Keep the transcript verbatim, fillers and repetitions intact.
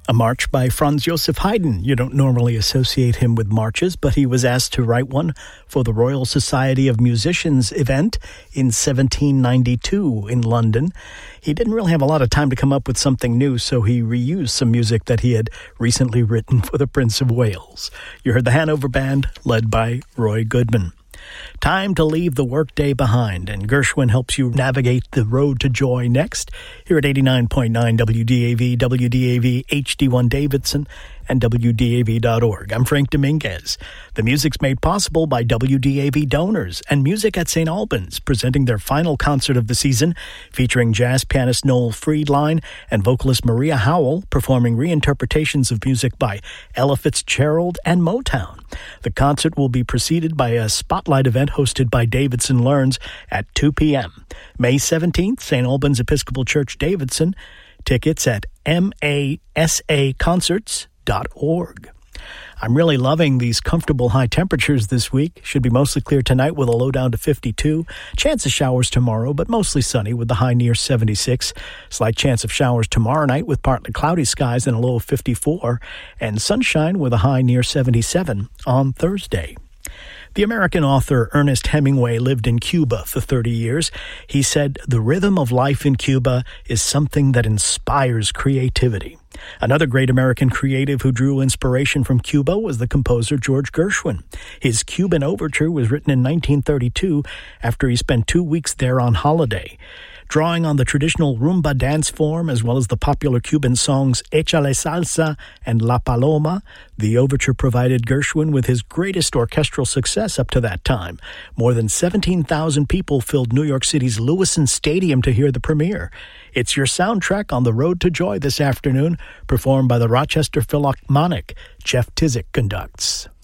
A march by Franz Joseph Haydn. You don't normally associate him with marches, but he was asked to write one for the Royal Society of Musicians event in seventeen ninety-two in London. He didn't really have a lot of time to come up with something new, so he reused some music that he had recently written for the Prince of Wales. You heard the Hanover Band, led by Roy Goodman. Time to leave the workday behind, and Gershwin helps you navigate the road to joy next here at eighty-nine point nine W D A V, W D A V H D one Davidson, and W D A V dot org. I'm Frank Dominguez. The music's made possible by W D A V donors and Music at Saint Albans, presenting their final concert of the season, featuring jazz pianist Noel Friedline and vocalist Maria Howell performing reinterpretations of music by Ella Fitzgerald and Motown. The concert will be preceded by a spotlight event hosted by Davidson Learns at two p.m. May seventeenth, Saint Albans Episcopal Church, Davidson. Tickets at M A S A concerts dot org. I'm really loving these comfortable high temperatures this week. Should be mostly clear tonight with a low down to fifty-two. Chance of showers tomorrow, but mostly sunny with the high near seventy-six. Slight chance of showers tomorrow night with partly cloudy skies and a low of fifty-four. And sunshine with a high near seventy-seven on Thursday. The American author Ernest Hemingway lived in Cuba for thirty years. He said, "The rhythm of life in Cuba is something that inspires creativity." Another great American creative who drew inspiration from Cuba was the composer George Gershwin. His Cuban Overture was written in nineteen thirty-two after he spent two weeks there on holiday. Drawing on the traditional rumba dance form as well as the popular Cuban songs Échale Salsa and La Paloma, the overture provided Gershwin with his greatest orchestral success up to that time. More than seventeen thousand people filled New York City's Lewisohn Stadium to hear the premiere. It's your soundtrack on the road to joy this afternoon, performed by the Rochester Philharmonic. Jeff Tizik conducts.